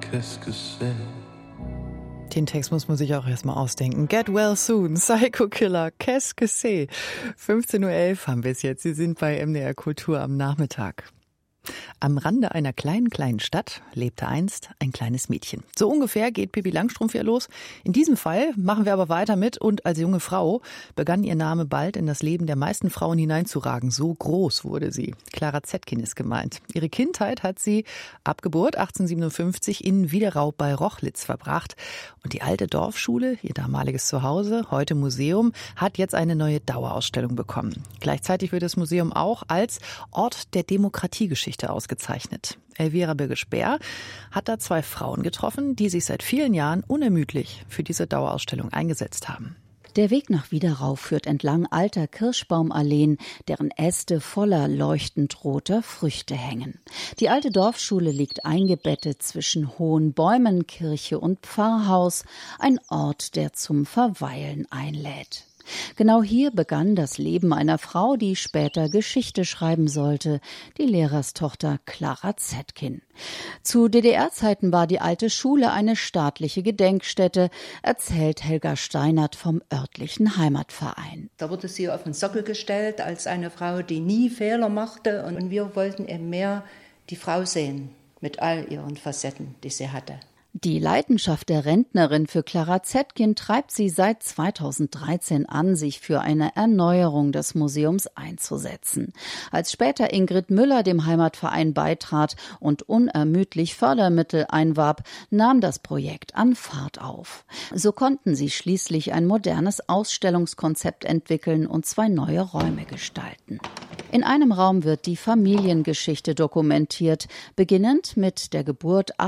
qu'est-ce que c'est? Den Text muss man sich auch erstmal ausdenken. Get well soon, Psycho Killer, qu'est-ce que c'est? 15.11 Uhr haben wir es jetzt. Sie sind bei MDR Kultur am Nachmittag. Am Rande einer kleinen Stadt lebte einst ein kleines Mädchen. So ungefähr geht Pippi Langstrumpf ja los. In diesem Fall machen wir aber weiter mit und als junge Frau begann ihr Name bald in das Leben der meisten Frauen hineinzuragen. So groß wurde sie. Clara Zetkin ist gemeint. Ihre Kindheit hat sie ab Geburt 1857 in Widerau bei Rochlitz verbracht. Und die alte Dorfschule, ihr damaliges Zuhause, heute Museum, hat jetzt eine neue Dauerausstellung bekommen. Gleichzeitig wird das Museum auch als Ort der Demokratiegeschichte ausgezeichnet. Elvira Birgisch-Bär hat da 2 Frauen getroffen, die sich seit vielen Jahren unermüdlich für diese Dauerausstellung eingesetzt haben. Der Weg nach Widerau führt entlang alter Kirschbaumalleen, deren Äste voller leuchtend roter Früchte hängen. Die alte Dorfschule liegt eingebettet zwischen hohen Bäumen, Kirche und Pfarrhaus, ein Ort, der zum Verweilen einlädt. Genau hier begann das Leben einer Frau, die später Geschichte schreiben sollte, die Lehrerstochter Clara Zetkin. Zu DDR-Zeiten war die alte Schule eine staatliche Gedenkstätte, erzählt Helga Steinert vom örtlichen Heimatverein. Da wurde sie auf den Sockel gestellt als eine Frau, die nie Fehler machte. Und wir wollten eben mehr die Frau sehen mit all ihren Facetten, die sie hatte. Die Leidenschaft der Rentnerin für Clara Zetkin treibt sie seit 2013 an, sich für eine Erneuerung des Museums einzusetzen. Als später Ingrid Müller dem Heimatverein beitrat und unermüdlich Fördermittel einwarb, nahm das Projekt an Fahrt auf. So konnten sie schließlich ein modernes Ausstellungskonzept entwickeln und 2 neue Räume gestalten. In einem Raum wird die Familiengeschichte dokumentiert, beginnend mit der Geburt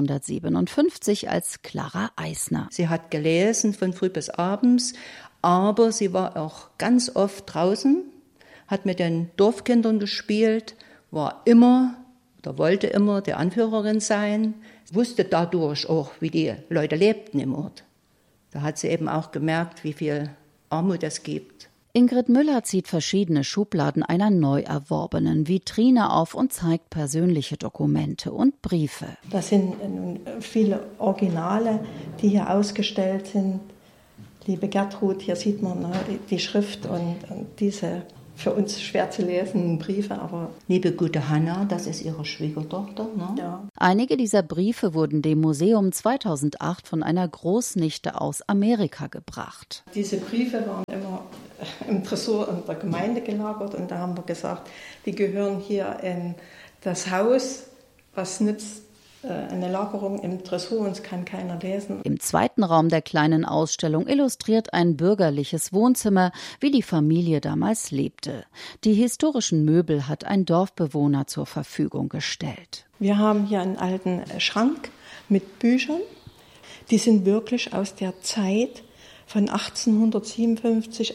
1857 als Clara Eisner. Sie hat gelesen von früh bis abends, aber sie war auch ganz oft draußen, hat mit den Dorfkindern gespielt, war immer oder wollte immer die Anführerin sein, wusste dadurch auch, wie die Leute lebten im Ort. Da hat sie eben auch gemerkt, wie viel Armut es gibt. Ingrid Müller zieht verschiedene Schubladen einer neu erworbenen Vitrine auf und zeigt persönliche Dokumente und Briefe. Das sind viele Originale, die hier ausgestellt sind. Liebe Gertrud, hier sieht man die Schrift und diese für uns schwer zu lesenden Briefe. Aber liebe gute Hanna, das ist ihre Schwiegertochter. Ne? Ja. Einige dieser Briefe wurden dem Museum 2008 von einer Großnichte aus Amerika gebracht. Diese Briefe waren immer im Tresor der Gemeinde gelagert und da haben wir gesagt, die gehören hier in das Haus. Was nützt eine Lagerung im Tresor, uns kann keiner lesen. Im zweiten Raum der kleinen Ausstellung illustriert ein bürgerliches Wohnzimmer, wie die Familie damals lebte. Die historischen Möbel hat ein Dorfbewohner zur Verfügung gestellt. Wir haben hier einen alten Schrank mit Büchern. Die sind wirklich aus der Zeit von 1857,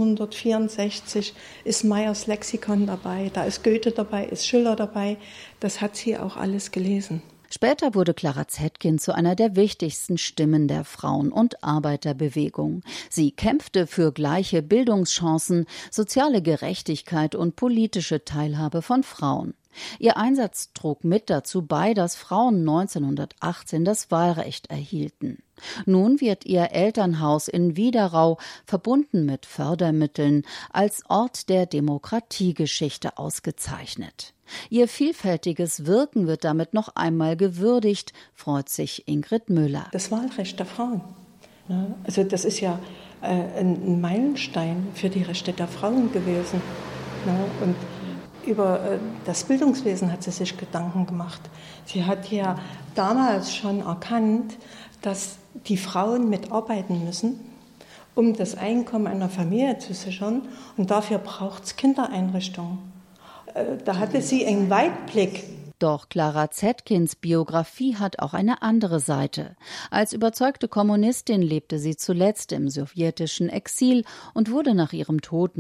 1864 ist Meyers Lexikon dabei, da ist Goethe dabei, ist Schiller dabei. Das hat sie auch alles gelesen. Später wurde Clara Zetkin zu einer der wichtigsten Stimmen der Frauen- und Arbeiterbewegung. Sie kämpfte für gleiche Bildungschancen, soziale Gerechtigkeit und politische Teilhabe von Frauen. Ihr Einsatz trug mit dazu bei, dass Frauen 1918 das Wahlrecht erhielten. Nun wird ihr Elternhaus in Widerau, verbunden mit Fördermitteln, als Ort der Demokratiegeschichte ausgezeichnet. Ihr vielfältiges Wirken wird damit noch einmal gewürdigt, freut sich Ingrid Müller. Das Wahlrecht der Frauen. Also das ist ja ein Meilenstein für die Rechte der Frauen gewesen. Und über das Bildungswesen hat sie sich Gedanken gemacht. Sie hat ja damals schon erkannt, dass die Frauen mitarbeiten müssen, um das Einkommen einer Familie zu sichern. Und dafür braucht es Kindereinrichtungen. Da hatte sie einen Weitblick. Doch Clara Zetkins Biografie hat auch eine andere Seite. Als überzeugte Kommunistin lebte sie zuletzt im sowjetischen Exil und wurde nach ihrem Tod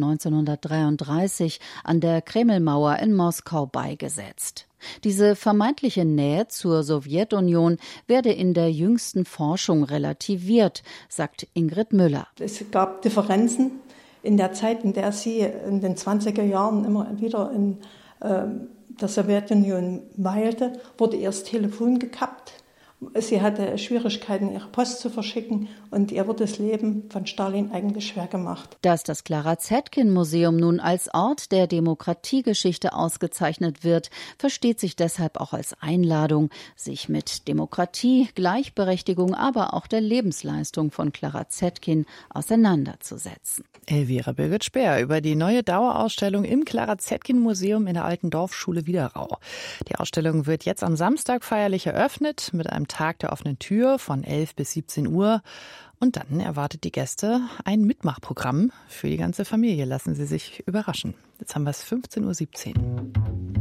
1933 an der Kremlmauer in Moskau beigesetzt. Diese vermeintliche Nähe zur Sowjetunion werde in der jüngsten Forschung relativiert, sagt Ingrid Müller. Es gab Differenzen in der Zeit, in der sie in den 20er Jahren immer wieder in der Sowjetunion weilte, wurde erst Telefon gekappt Sie hatte Schwierigkeiten, ihre Post zu verschicken und ihr wird das Leben von Stalin eigentlich schwer gemacht. Dass das Clara-Zetkin-Museum nun als Ort der Demokratiegeschichte ausgezeichnet wird, versteht sich deshalb auch als Einladung, sich mit Demokratie, Gleichberechtigung, aber auch der Lebensleistung von Clara Zetkin auseinanderzusetzen. Elvira Birgit-Speer über die neue Dauerausstellung im Clara-Zetkin-Museum in der Alten Dorfschule Widerau. Die Ausstellung wird jetzt am Samstag feierlich eröffnet mit einem Tag der offenen Tür von 11 bis 17 Uhr. Und dann erwartet die Gäste ein Mitmachprogramm für die ganze Familie. Lassen Sie sich überraschen. Jetzt haben wir es 15.17 Uhr.